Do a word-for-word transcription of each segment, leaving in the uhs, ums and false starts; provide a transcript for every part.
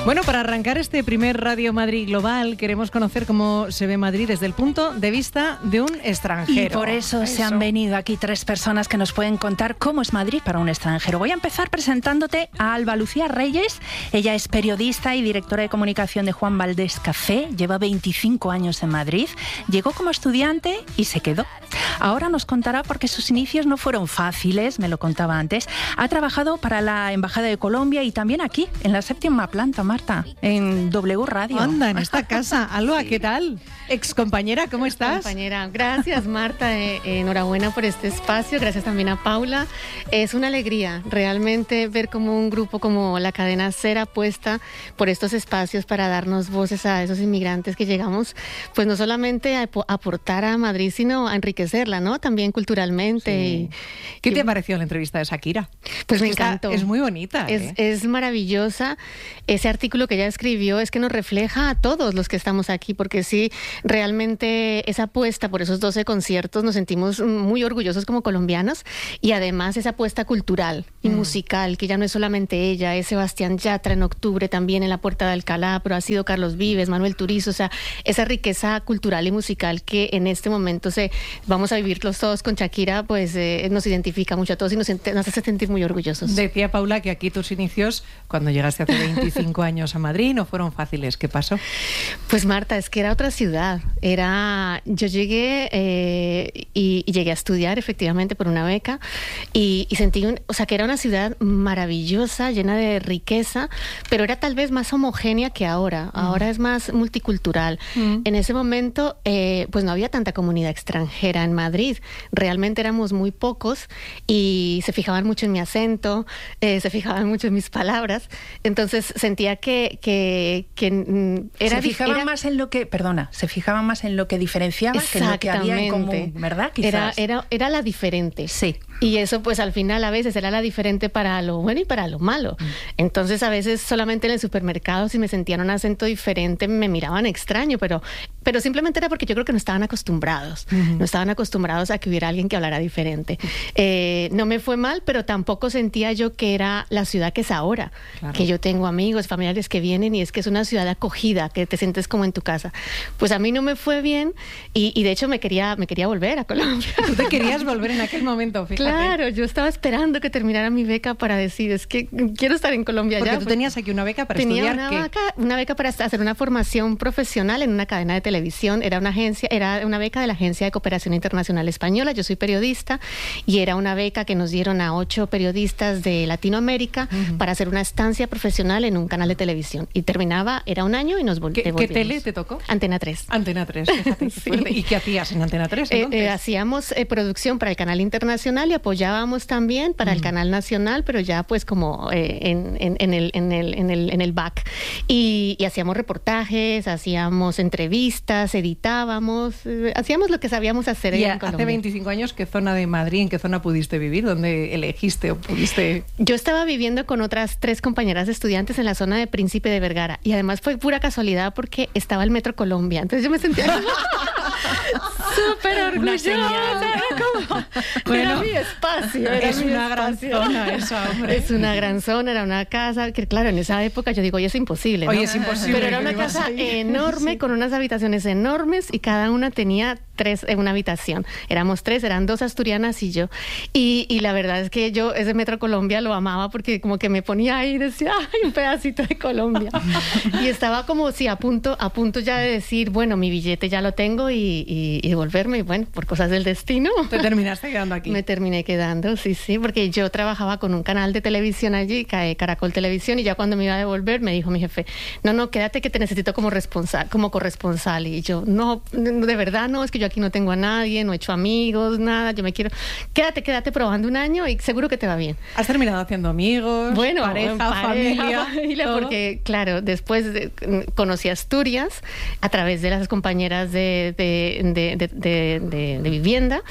Bueno, para arrancar este primer Radio Madrid Global, queremos conocer cómo se ve Madrid desde el punto de vista de un extranjero. Y por eso, eso se han venido aquí tres personas que nos pueden contar cómo es Madrid para un extranjero. Voy a empezar presentándote a Alba Lucía Reyes. Ella es periodista y directora de comunicación de Juan Valdés Café. Lleva veinticinco años en Madrid. Llegó como estudiante y se quedó. Ahora nos contará por qué sus inicios no fueron fáciles, me lo contaba antes. Ha trabajado para la Embajada de Colombia y también aquí, en la séptima planta, Marta, en W Radio. Anda, en esta casa. Alba, ¿qué tal? Ex compañera, ¿cómo estás? Compañera, gracias Marta, eh, enhorabuena por este espacio, gracias también a Paula. Es una alegría realmente ver como un grupo como la cadena SER apuesta por estos espacios para darnos voces a esos inmigrantes que llegamos, pues no solamente a aportar a Madrid, sino a enriquecerla, ¿no? También culturalmente. Sí. Y, ¿Qué y, te pareció la entrevista de Shakira? Pues me Está, encantó. Es muy bonita. Es, ¿eh? es maravillosa. Ese artículo que ella escribió es que nos refleja a todos los que estamos aquí, porque sí, realmente esa apuesta por esos doce conciertos nos sentimos muy orgullosos como colombianos, y además esa apuesta cultural y mm. musical, que ya no es solamente ella, es Sebastián Yatra en octubre también en la Puerta de Alcalá, pero ha sido Carlos Vives, Manuel Turizo, o sea, esa riqueza cultural y musical que en este momento se vamos a vivirlos todos con Shakira, pues eh, nos identifica mucho a todos y nos, nos hace sentir muy orgullosos. Decía Paula que aquí tus inicios, cuando llegaste hace veinticinco años a Madrid, no fueron fáciles. ¿Qué pasó? Pues Marta, es que era otra ciudad. Era, yo llegué eh, y, y llegué a estudiar efectivamente por una beca y, y sentí, un, o sea, que era una ciudad maravillosa, llena de riqueza, pero era tal vez más homogénea que ahora. Mm. Ahora es más multicultural. Mm. En ese momento, eh, pues no había tanta comunidad extranjera en Madrid. Realmente éramos muy pocos y se fijaban mucho en mi acento, eh, se fijaban mucho en mis palabras. Entonces sentía que, que, que era... Se fijaban era, más en lo que, perdona, se fijaban más en lo que diferenciaba que en lo que había en común, ¿verdad? Quizás. Era, era, era la diferente. Sí. Y eso pues al final a veces era la diferente para lo bueno y para lo malo. Mm. Entonces a veces solamente en el supermercado, si me sentían un acento diferente, me miraban extraño, pero, pero simplemente era porque yo creo que no estaban acostumbrados. Mm-hmm. No estaban acostumbrados a que hubiera alguien que hablara diferente. Eh, no me fue mal, pero tampoco sentía yo que era la ciudad que es ahora. Claro. Que yo tengo amigos, familiares que vienen y es que es una ciudad acogida, que te sientes como en tu casa. Pues a mí no me fue bien y, y de hecho me quería, me quería volver a Colombia. ¿Tú te querías volver en aquel momento? Fíjate. Claro, yo estaba esperando que terminara mi beca para decir, es que quiero estar en Colombia porque ya. Porque tú tenías aquí una beca para tenía estudiar. Tenía una beca, una beca para hacer una formación profesional en una cadena de televisión. Era una agencia, era una beca de la Agencia de Cooperación Internacional Española. Yo soy periodista y era una beca que nos dieron a ocho periodistas de Latinoamérica uh-huh. para hacer una estancia profesional en un canal de televisión. Y terminaba, era un año y nos vol- ¿Qué, devolvíamos. ¿Qué tele te tocó? Antena tres. Antena tres, fíjate, sí. ¿Y qué hacías en Antena tres entonces? Eh, eh, hacíamos eh, producción para el canal internacional y apoyábamos también para mm. el canal nacional, pero ya pues como eh, en, en, en, el, en, el, en, el, en el back. Y, y hacíamos reportajes, hacíamos entrevistas, editábamos, eh, hacíamos lo que sabíamos hacer y en hace Colombia. veinticinco años, ¿qué zona de Madrid, en qué zona pudiste vivir? ¿Dónde elegiste o pudiste...? Yo estaba viviendo con otras tres compañeras de estudiantes en la zona de Príncipe de Vergara y además fue pura casualidad porque estaba el Metro Colombia, entonces yo me sentía súper orgullosa. Como, bueno, era mi espacio. Era es mi una espacio. gran zona esa, hombre. Es una gran zona, era una casa que claro, en esa época yo digo, oye, es imposible, ¿no? Oye, es imposible. Pero era una casa enorme, sí. con unas habitaciones enormes y cada una tenía tres en una habitación. Éramos tres, eran dos asturianas y yo. Y, y la verdad es que yo ese Metro Colombia lo amaba porque como que me ponía ahí y decía, ay, un pedacito de Colombia. Y estaba como, sí, a punto, a punto ya de decir, bueno, mi billete ya lo tengo y, y, y devolverme. Y bueno, por cosas del destino. ¿Te terminaste quedando aquí? Me terminé quedando, sí, sí, porque yo trabajaba con un canal de televisión allí, Caracol Televisión, y ya cuando me iba a devolver me dijo mi jefe, no, no, quédate que te necesito como responsal, como corresponsal. Y yo, no, de verdad no, es que yo aquí no tengo a nadie, no he hecho amigos, nada, yo me quiero... Quédate, quédate probando un año y seguro que te va bien. ¿Has terminado haciendo amigos, bueno, pareja, pareja familia? familia porque, claro, después de, conocí Asturias a través de las compañeras de, de, de, de, de, de, de vivienda.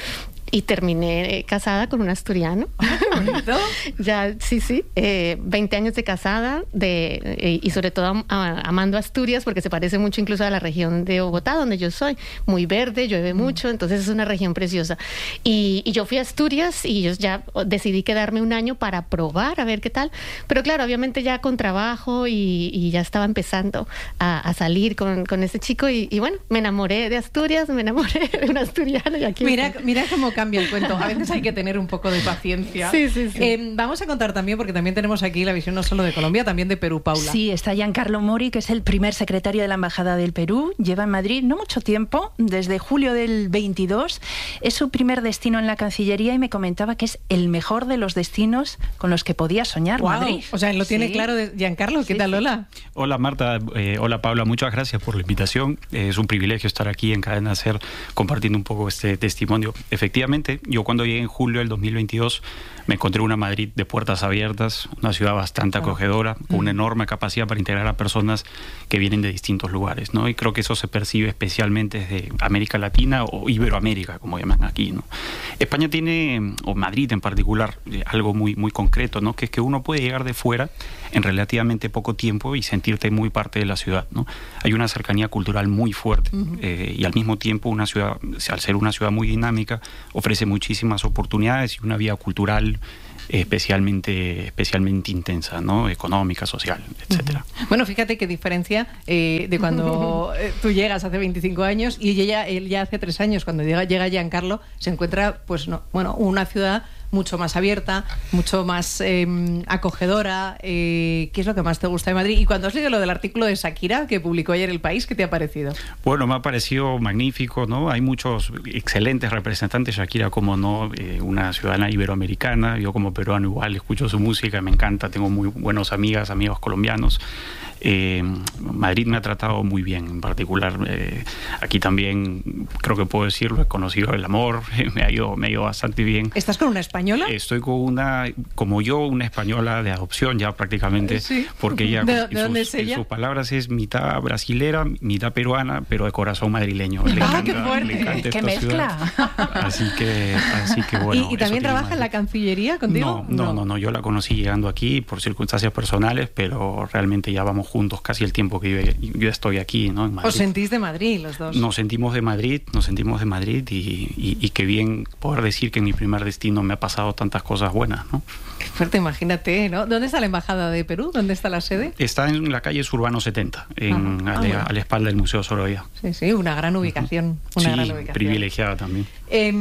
y terminé eh, casada con un asturiano. ¿Bonito? Ya, sí, sí, eh, veinte años de casada de, eh, y sobre todo am, a, amando Asturias porque se parece mucho incluso a la región de Bogotá, donde yo soy, muy verde, llueve mm. mucho, entonces es una región preciosa. Y, y yo fui a Asturias y yo ya decidí quedarme un año para probar, a ver qué tal, pero claro, obviamente ya con trabajo y, y ya estaba empezando a, a salir con, con ese chico y, y bueno, me enamoré de Asturias, me enamoré de un asturiano y aquí mira, estoy. Mira cómo cambia el cuento, a veces hay que tener un poco de paciencia. Sí, sí, sí. Eh, vamos a contar también, porque también tenemos aquí la visión no solo de Colombia, también de Perú, Paula. Sí, está Giancarlo Mori, que es el primer secretario de la Embajada del Perú, lleva en Madrid no mucho tiempo, desde julio del veintidós, es su primer destino en la Cancillería y me comentaba que es el mejor de los destinos con los que podía soñar wow. Madrid. O sea, lo tiene sí. claro de Giancarlo, ¿qué sí, tal, sí. Lola? Hola Marta, eh, hola Paula, muchas gracias por la invitación. Eh, es un privilegio estar aquí en Cadena Ser compartiendo un poco este testimonio. Efectivamente, yo cuando llegué en julio del dos mil veintidós me encontré una Madrid de puertas abiertas, una ciudad bastante acogedora, con una enorme capacidad para integrar a personas que vienen de distintos lugares, ¿no? Y creo que eso se percibe especialmente desde América Latina o Iberoamérica, como llaman aquí, ¿no? España tiene, o Madrid en particular, algo muy, muy concreto, ¿no? Que es que uno puede llegar de fuera en relativamente poco tiempo y sentirte muy parte de la ciudad, ¿no? Hay una cercanía cultural muy fuerte uh-huh. eh, y al mismo tiempo una ciudad, al ser una ciudad muy dinámica, ofrece muchísimas oportunidades y una vida cultural especialmente especialmente intensa, ¿no? Económica, social, etcétera. Uh-huh. Bueno, fíjate qué diferencia eh, de cuando eh, tú llegas hace veinticinco años y ella, él ya hace tres años, cuando llega, llega Giancarlo, se encuentra, pues, no, bueno, una ciudad mucho más abierta, mucho más eh, acogedora. Eh, ¿Qué es lo que más te gusta de Madrid? Y cuando has leído lo del artículo de Shakira que publicó ayer El País, ¿qué te ha parecido? Bueno, me ha parecido magnífico, ¿no? Hay muchos excelentes representantes. Shakira, como no, eh, una ciudadana iberoamericana. Yo como peruano igual escucho su música, me encanta. Tengo muy buenos amigas, amigos colombianos. Eh, Madrid me ha tratado muy bien, en particular eh, aquí también creo que puedo decirlo, he conocido el amor, me ha ido, me ha ido bastante bien. ¿Estás con una española? Estoy con una, como yo, una española de adopción ya prácticamente, sí. porque ella, ¿De, en, de sus, dónde es ella? en sus palabras es mitad brasilera, mitad peruana, pero de corazón madrileño. Le ¡Ah, encanta, qué fuerte! le encanta ¡Qué esta mezcla! Ciudad. Así que, así que bueno. ¿Y, y también trabaja en la Cancillería contigo? No, no, no, no, no, yo la conocí llegando aquí por circunstancias personales, pero realmente ya vamos juntos casi el tiempo que yo, yo estoy aquí, ¿no? En Madrid. ¿Os sentís de Madrid los dos? Nos sentimos de Madrid, nos sentimos de Madrid y, y, y qué bien poder decir que en mi primer destino me ha pasado tantas cosas buenas, ¿no? Qué fuerte, imagínate, ¿no? ¿Dónde está la Embajada de Perú? ¿Dónde está la sede? Está en la calle Zurbano setenta, en, ah, a, ah, bueno. a la espalda del Museo Sorolla. Sí, sí, una gran ubicación. Una sí, gran ubicación. privilegiada también. Eh,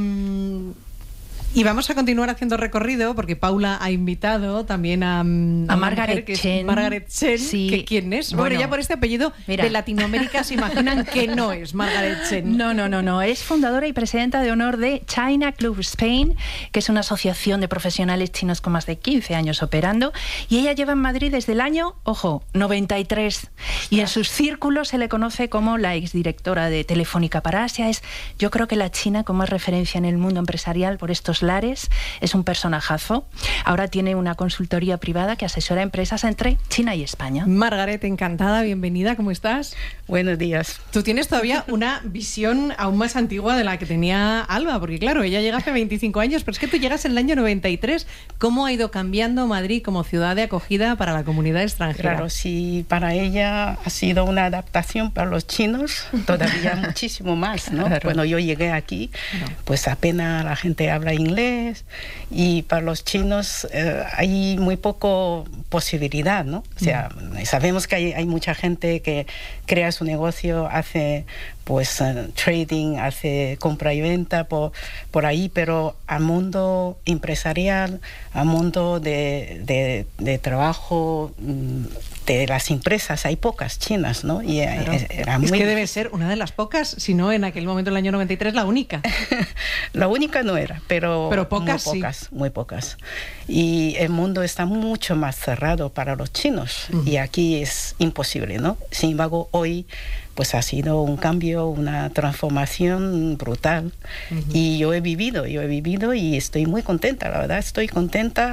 Y vamos a continuar haciendo recorrido porque Paula ha invitado también a, a, a Margaret mujer, Chen. Margaret Chen, sí. que quién es. Bueno, bueno, ya por este apellido mira. de Latinoamérica se imaginan que no es Margaret Chen. No, no, no, no. Es fundadora y presidenta de honor de China Club Spain, que es una asociación de profesionales chinos con más de quince años operando. Y ella lleva en Madrid desde el año, ojo, noventa y tres. Y en sus círculos se le conoce como la exdirectora de Telefónica para Asia. Es, yo creo que la China con más referencia en el mundo empresarial por estos lares. Es un personajazo. Ahora tiene una consultoría privada que asesora a empresas entre China y España. Margaret, encantada, bienvenida, ¿cómo estás? Buenos días. Tú tienes todavía una visión aún más antigua de la que tenía Alba, porque claro, ella llega hace veinticinco años, pero es que tú llegas en el año noventa y tres. ¿Cómo ha ido cambiando Madrid como ciudad de acogida para la comunidad extranjera? Claro, sí, para ella ha sido una adaptación, para los chinos todavía muchísimo más, ¿no? Claro. Cuando yo llegué aquí, pues apenas la gente habla inglés y para los chinos eh, hay muy poco posibilidad, ¿no? O sea, mm. sabemos que hay, hay mucha gente que crea su negocio, hace pues uh, trading, hace compra y venta por, por ahí, pero al mundo empresarial, al mundo de, de, de trabajo de las empresas, hay pocas chinas, ¿no? Y claro. era es muy... que debe ser una de las pocas, si no en aquel momento, en el año noventa y tres, la única. La única no era, pero, pero pocas, muy pocas, sí. muy pocas. Y el mundo está mucho más cerrado para los chinos, uh-huh. y aquí es imposible, ¿no? Sin embargo, hoy pues ha sido un cambio, una transformación brutal. Uh-huh. Y yo he vivido, yo he vivido y estoy muy contenta, la verdad, estoy contenta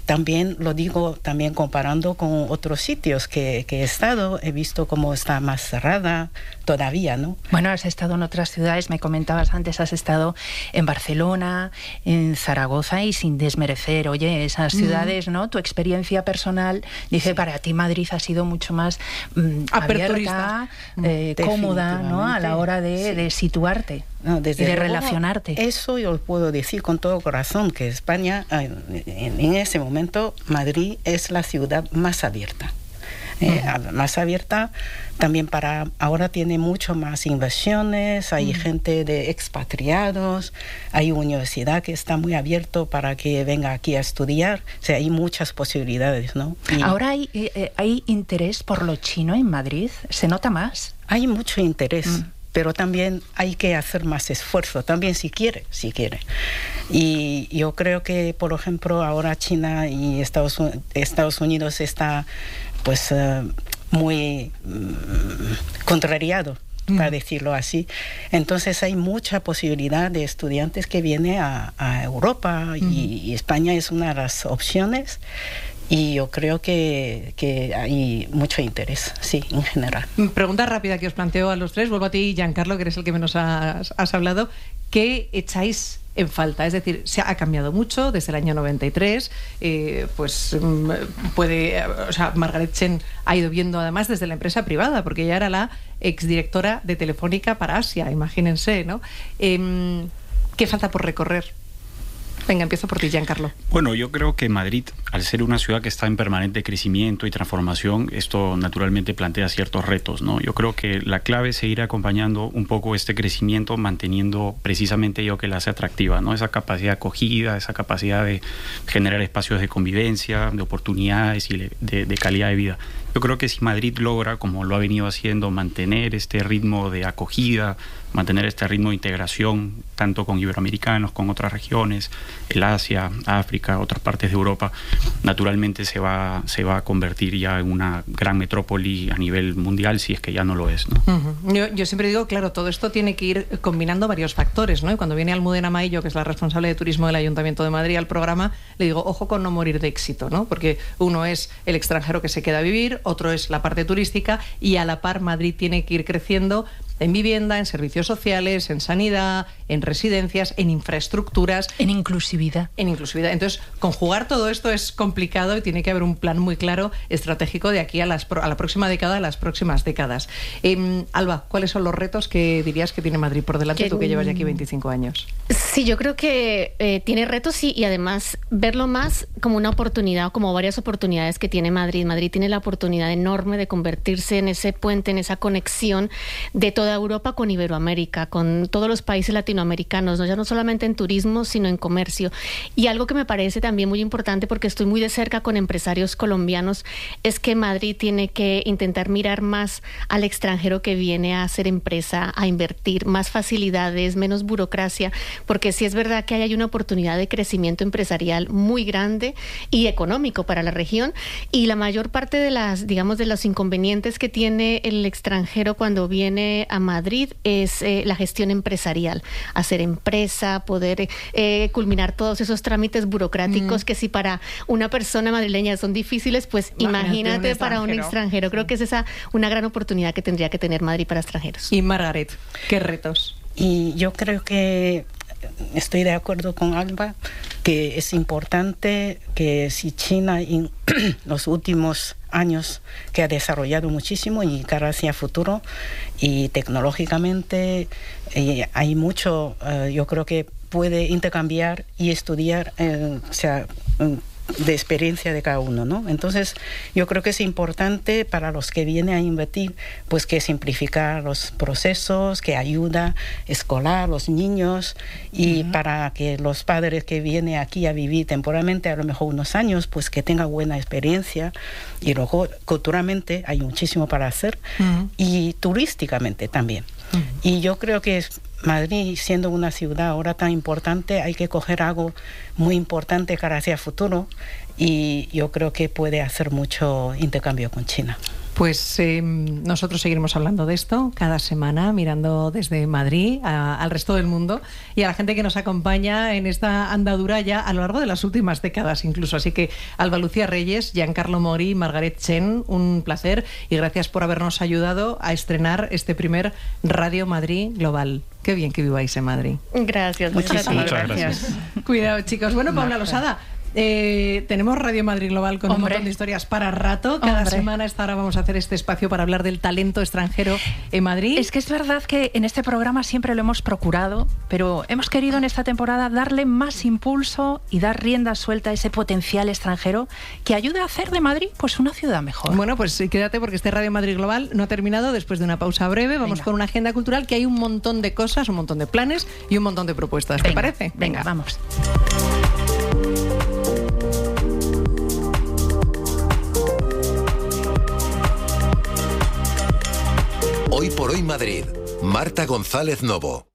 también lo digo también comparando con otros sitios que, que he estado, he visto cómo está más cerrada todavía, ¿no? Bueno, has estado en otras ciudades, me comentabas antes, has estado en Barcelona, en Zaragoza, y sin desmerecer, oye, esas ciudades, ¿no? Tu experiencia personal, dice, sí. Para ti Madrid ha sido mucho más mm, abierta, eh, cómoda, ¿no? A la hora de, sí. de situarte. No, desde y de luego, relacionarte. Eso yo puedo decir con todo corazón, que España, en, en ese momento, Madrid es la ciudad más abierta. Eh, uh-huh. Más abierta también para ahora tiene mucho más inversiones, hay uh-huh. gente de expatriados, hay universidad que está muy abierto para que venga aquí a estudiar, o sea, hay muchas posibilidades, ¿no? Y ahora hay, eh, hay interés por lo chino en Madrid, ¿se nota más? Hay mucho interés. Uh-huh. Pero también hay que hacer más esfuerzo, también si quiere, si quiere. Y yo creo que, por ejemplo, ahora China y Estados, Estados Unidos está pues uh, muy um, contrariado, mm. para decirlo así. Entonces hay mucha posibilidad de estudiantes que vienen a, a Europa mm. y, y España es una de las opciones. Y yo creo que, que hay mucho interés, sí, en general. Pregunta rápida que os planteo a los tres. Vuelvo a ti, Giancarlo, que eres el que menos has, has hablado. ¿Qué echáis en falta? Es decir, se ha cambiado mucho desde el año noventa y tres. Eh, pues puede... O sea, Margaret Chen ha ido viendo además desde la empresa privada, porque ella era la exdirectora de Telefónica para Asia, imagínense, ¿no? Eh, ¿Qué falta por recorrer? Venga, empiezo por ti, Giancarlo. Bueno, yo creo que Madrid, al ser una ciudad que está en permanente crecimiento y transformación, esto naturalmente plantea ciertos retos, ¿no? Yo creo que la clave es seguir acompañando un poco este crecimiento, manteniendo precisamente yo que la hace atractiva, ¿no? Esa capacidad de acogida, esa capacidad de generar espacios de convivencia, de oportunidades y de, de calidad de vida. Yo creo que si Madrid logra, como lo ha venido haciendo, mantener este ritmo de acogida, mantener este ritmo de integración, tanto con iberoamericanos, con otras regiones, el Asia, África, otras partes de Europa, naturalmente se va, se va a convertir ya en una gran metrópoli a nivel mundial, si es que ya no lo es, ¿no? Uh-huh. yo, yo siempre digo, claro, todo esto tiene que ir combinando varios factores, ¿no? Y cuando viene Almudena Maillo, que es la responsable de turismo del Ayuntamiento de Madrid, al programa, le digo, ojo con no morir de éxito, ¿no? Porque uno es el extranjero que se queda a vivir, otro es la parte turística, y a la par Madrid tiene que ir creciendo en vivienda, en servicios sociales, en sanidad, en residencias, en infraestructuras. En inclusividad. En inclusividad. Entonces, conjugar todo esto es complicado y tiene que haber un plan muy claro, estratégico, de aquí a, las, a la próxima década, a las próximas décadas. Eh, Alba, ¿cuáles son los retos que dirías que tiene Madrid por delante, que, tú que llevas ya aquí veinticinco años? Sí, yo creo que eh, tiene retos y, y además verlo más como una oportunidad, o como varias oportunidades que tiene Madrid. Madrid tiene la oportunidad enorme de convertirse en ese puente, en esa conexión de toda Europa con Iberoamérica, con todos los países latinoamericanos, ¿no? Ya no solamente en turismo, sino en comercio. Y algo que me parece también muy importante, porque estoy muy de cerca con empresarios colombianos, es que Madrid tiene que intentar mirar más al extranjero que viene a hacer empresa, a invertir, más facilidades, menos burocracia, porque sí es verdad que hay una oportunidad de crecimiento empresarial muy grande y económico para la región, y la mayor parte de las, digamos, de los inconvenientes que tiene el extranjero cuando viene a Madrid es eh, la gestión empresarial, hacer empresa, poder eh, culminar todos esos trámites burocráticos mm. que si para una persona madrileña son difíciles, pues imagínate, imagínate un para un extranjero. Creo que es esa una gran oportunidad que tendría que tener Madrid para extranjeros. Y Margaret, ¿qué retos? Y yo creo que estoy de acuerdo con Alba, que es importante que si China en los últimos años que ha desarrollado muchísimo y cara hacia futuro y tecnológicamente eh, hay mucho, eh, yo creo que puede intercambiar y estudiar, eh, o sea, de experiencia de cada uno, ¿no? Entonces, yo creo que es importante para los que vienen a invertir, pues que simplificar los procesos, que ayuda escolar a los niños y uh-huh. para que los padres que vienen aquí a vivir temporalmente, a lo mejor unos años, pues que tengan buena experiencia. Y luego, culturalmente, hay muchísimo para hacer uh-huh. y turísticamente también. Uh-huh. Y yo creo que es Madrid, siendo una ciudad ahora tan importante, hay que coger algo muy importante cara hacia el futuro y yo creo que puede hacer mucho intercambio con China. Pues eh, nosotros seguiremos hablando de esto cada semana, mirando desde Madrid a, al resto del mundo y a la gente que nos acompaña en esta andadura ya a lo largo de las últimas décadas incluso. Así que Alba Lucía Reyes, Giancarlo Mori, Margaret Chen, un placer y gracias por habernos ayudado a estrenar este primer Radio Madrid Global. Qué bien que viváis en Madrid. Gracias. Muchísimas Muchas gracias. gracias. Cuidado, chicos. Bueno, Paula Losada, eh, tenemos Radio Madrid Global con Hombre. un montón de historias para rato. Cada Hombre. semana, esta hora vamos a hacer este espacio para hablar del talento extranjero en Madrid. Es que es verdad que en este programa siempre lo hemos procurado, pero hemos querido en esta temporada darle más impulso y dar rienda suelta a ese potencial extranjero que ayude a hacer de Madrid pues una ciudad mejor. Bueno, pues eh, quédate porque este Radio Madrid Global no ha terminado. Después de una pausa breve, vamos Venga. con una agenda cultural que hay un montón de cosas, un montón de planes y un montón de propuestas. ¿Te Venga, parece? Venga, vamos. Hoy por hoy Madrid. Marta González Novo.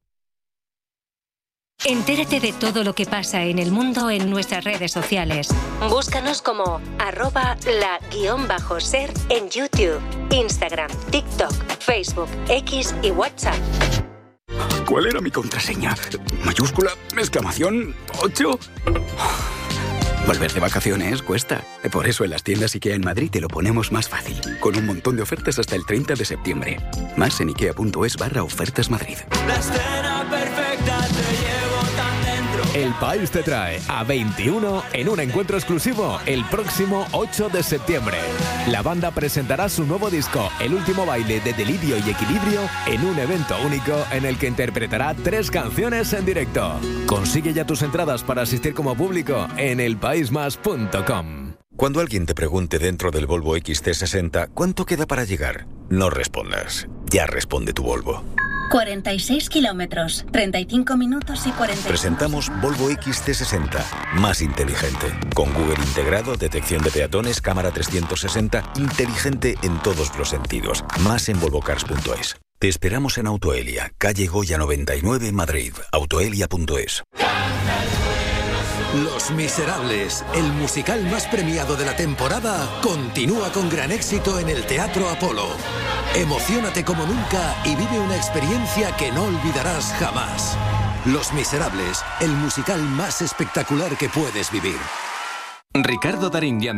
Entérate de todo lo que pasa en el mundo en nuestras redes sociales. Búscanos como arroba la guión bajo ser en YouTube, Instagram, TikTok, Facebook, X y WhatsApp. ¿Cuál era mi contraseña? ¿Mayúscula? ¿Exclamación? ¿ocho? Volver de vacaciones cuesta. Por eso en las tiendas IKEA en Madrid te lo ponemos más fácil. Con un montón de ofertas hasta el treinta de septiembre. Más en ikea.es barra ofertas Madrid. La escena perfecta te llevo tan dentro. El País te trae a veintiuno en un encuentro exclusivo el próximo ocho de septiembre. La banda presentará su nuevo disco, El último baile de Delirio y Equilibrio, en un evento único en el que interpretará tres canciones en directo. Consigue ya tus entradas para asistir como público en el país más punto com. Cuando alguien te pregunte dentro del Volvo X C sesenta ¿cuánto queda para llegar? No respondas. Ya responde tu Volvo. cuarenta y seis kilómetros, treinta y cinco minutos y cuarenta y cinco. Presentamos Volvo X C sesenta, más inteligente. Con Google integrado, detección de peatones, cámara trescientos sesenta, inteligente en todos los sentidos. Más en volvocars punto es. Te esperamos en Autoelia, calle Goya noventa y nueve, Madrid. autoelia punto es. Los Miserables, el musical más premiado de la temporada, continúa con gran éxito en el Teatro Apolo. Emociónate como nunca y vive una experiencia que no olvidarás jamás. Los Miserables, el musical más espectacular que puedes vivir. Ricardo Darín